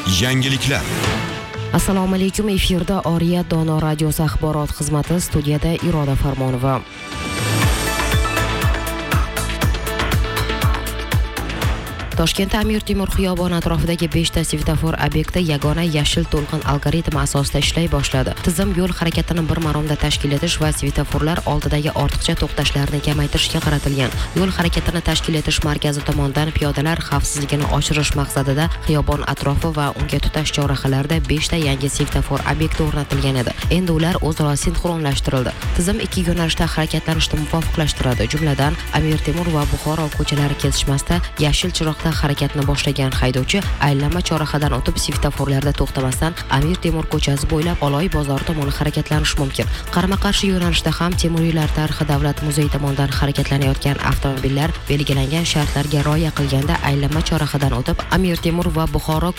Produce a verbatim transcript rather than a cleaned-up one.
Yangiliklar. Assalomu alaykum, efirda Oriya Dono radiosi axborot xizmati, studiyada Iroda Farmonova. Toshkentda Amir Temur xiyoboni atrofidagi beshta svetofor obyekti yagona yashil to'lqin algoritmi asosida ishlay boshladi. Tizim yo'l harakatini bir maromda tashkil etish va svetoforlar oldidagi ortiqcha to'xtashlarni kamaytirishga qaratilgan. Yo'l harakatini tashkil etish markazi tomonidan piyodalar xavfsizligini oshirish maqsadida xiyobon atrofi va unga tutash chorrahalarida beshta yangi svetofor obyekti o'rnatilgan edi. Endi ular o'zaro sinxronlashtirildi. Tizim ikki yo'nalishda harakatlanishni muvofiqlashtiradi. Jumladan, Amir Temur va Buxoro ko'chalari kesishmasida yashil chiroqda harakatni boshlagan haydovchi aylama chorrahadan o'tib svetoforlarda to'xtamasdan Amir Temur ko'chasi bo'ylab Oloy bozori tomon harakatlanishi mumkin. Qarama-qarshi yo'nalishda ham Temuriylar tarixi davlat muzeyi tomonidan harakatlanayotgan avtomobillar belgilangan shartlarga rioya qilganda aylama chorrahadan o'tib Amir Temur va Buxoro